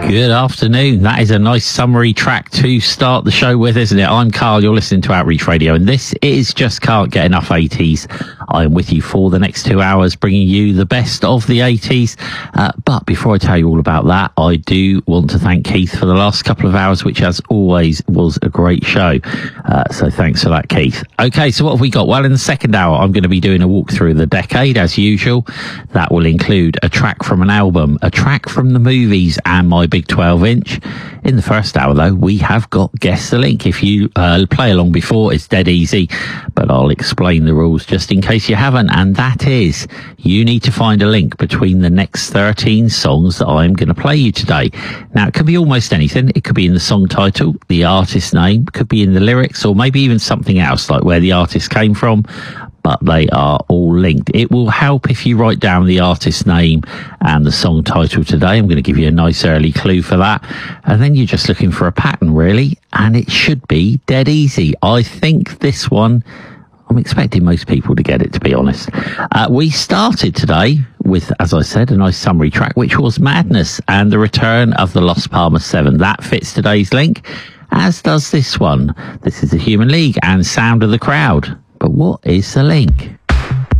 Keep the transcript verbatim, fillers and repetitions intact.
Good afternoon. That is a nice summary track to start the show with, isn't it? I'm Carl. You're listening to Outreach Radio, and this is Just Can't Get Enough eighties. I'm with you for the next two hours, bringing you the best of the eighties. Uh, but before I tell you all about that, I do want to thank Keith for the last couple of hours, which, as always, was a great show. Uh, so thanks for that, Keith. Okay, so what have we got? Well, in the second hour, I'm going to be doing a walk through the decade, as usual. That will include a track from an album, a track from the movies, and my big twelve inch. In the first hour, though, we have got Guess the Link. If you uh, play along before, it's dead easy, but I'll explain the rules just in case you haven't, and that is, you need to find a link between the next thirteen songs that I'm going to play you today. Now, it could be almost anything. It could be in the song title, the artist name, could be in the lyrics, or maybe even something else, like where the artist came from, but they are all linked. It will help if you write down the artist name and the song title today. I'm going to give you a nice early clue for that. And then you're just looking for a pattern, really, and it should be dead easy. I think this one, I'm expecting most people to get it, to be honest. Uh, we started today with, as I said, a nice summary track, which was Madness and the return of the Los Palmas Seven. That fits today's link, as does this one. This is the Human League and Sound of the Crowd. But what is the link?